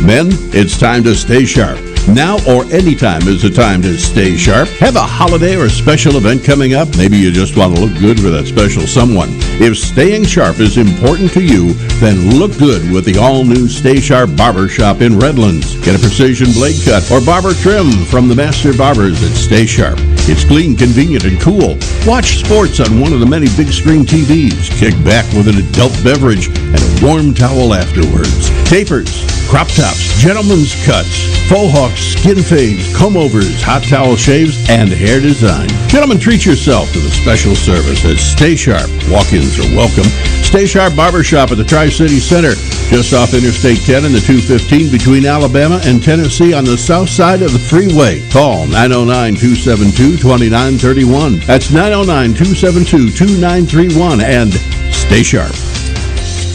Men, it's time to stay sharp. Now or anytime is the time to stay sharp. Have a holiday or special event coming up? Maybe you just want to look good for that special someone. If staying sharp is important to you, then look good with the all-new Stay Sharp Barber Shop in Redlands. Get a precision blade cut or barber trim from the master barbers at Stay Sharp. It's clean, convenient, and cool. Watch sports on one of the many big screen TVs. Kick back with an adult beverage and a warm towel afterwards. Tapers, crop tops, gentlemen's cuts, faux hawks, skin fades, comb-overs, hot towel shaves, and hair design. Gentlemen, treat yourself to the special service at Stay Sharp. Walk-ins are welcome. Stay Sharp Barbershop at the Tri-City Center, just off Interstate 10 and the 215 between Alabama and Tennessee on the south side of the freeway. Call 909-272-2931. That's 909-272-2931 and stay sharp.